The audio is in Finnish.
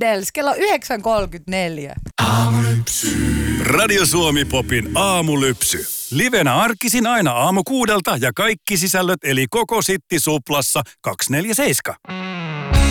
Beatles, kello 9.34. Radio Suomi Popin aamulypsy. Livenä arkisin aina 6:00 ja kaikki sisällöt eli koko Sitti Suplassa 247.